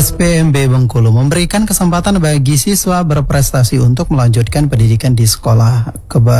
SPMB Bengkulu memberikan kesempatan bagi siswa berprestasi untuk melanjutkan pendidikan di sekolah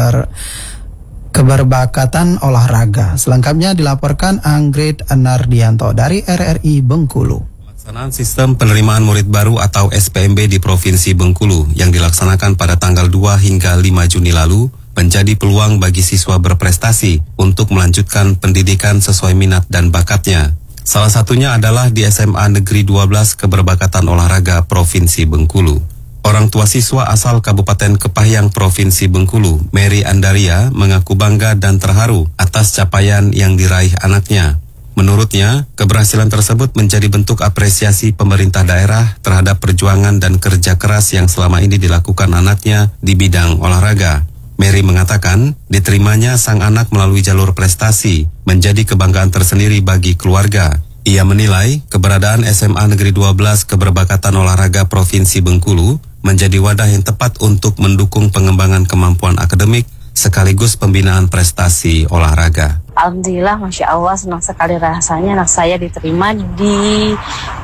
keberbakatan olahraga. Selengkapnya dilaporkan Anggrit Nardianto dari RRI Bengkulu. Pelaksanaan sistem penerimaan murid baru atau SPMB di Provinsi Bengkulu yang dilaksanakan pada tanggal 2 hingga 5 Juni lalu menjadi peluang bagi siswa berprestasi untuk melanjutkan pendidikan sesuai minat dan bakatnya. Salah satunya adalah di SMA Negeri 12 Keberbakatan Olahraga Provinsi Bengkulu. Orang tua siswa asal Kabupaten Kepahyang Provinsi Bengkulu, Mary Andaria, mengaku bangga dan terharu atas capaian yang diraih anaknya. Menurutnya, keberhasilan tersebut menjadi bentuk apresiasi pemerintah daerah terhadap perjuangan dan kerja keras yang selama ini dilakukan anaknya di bidang olahraga. Mary mengatakan, diterimanya sang anak melalui jalur prestasi menjadi kebanggaan tersendiri bagi keluarga. Ia menilai keberadaan SMA Negeri 12 Keberbakatan Olahraga Provinsi Bengkulu menjadi wadah yang tepat untuk mendukung pengembangan kemampuan akademik sekaligus pembinaan prestasi olahraga. Alhamdulillah, Masya Allah, senang sekali rasanya anak saya diterima di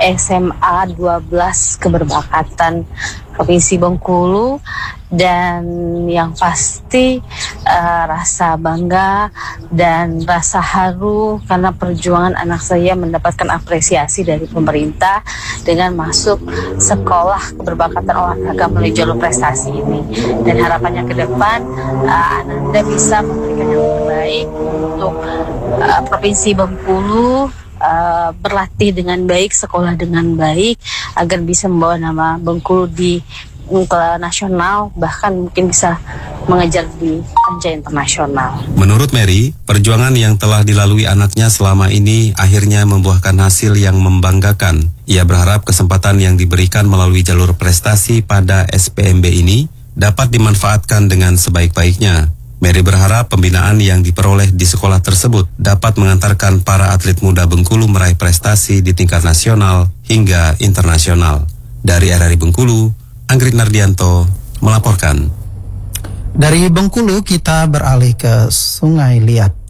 SMA 12 Keberbakatan Provinsi Bengkulu, dan yang pasti rasa bangga dan rasa haru karena perjuangan anak saya mendapatkan apresiasi dari pemerintah dengan masuk sekolah keberbakatan olahraga melalui jalur prestasi ini. Dan harapannya ke depan Ananda bisa memberikan yang terbaik untuk Provinsi Bengkulu, berlatih dengan baik, sekolah dengan baik, agar bisa membawa nama Bengkulu di nasional, bahkan mungkin bisa mengejar di kancah internasional. Menurut Mary, perjuangan yang telah dilalui anaknya selama ini akhirnya membuahkan hasil yang membanggakan. Ia berharap kesempatan yang diberikan melalui jalur prestasi pada SPMB ini dapat dimanfaatkan dengan sebaik-baiknya. Mary berharap pembinaan yang diperoleh di sekolah tersebut dapat mengantarkan para atlet muda Bengkulu meraih prestasi di tingkat nasional hingga internasional. Dari RRI Bengkulu, Anggrit Nardianto melaporkan. Dari Bengkulu kita beralih ke Sungai Liat.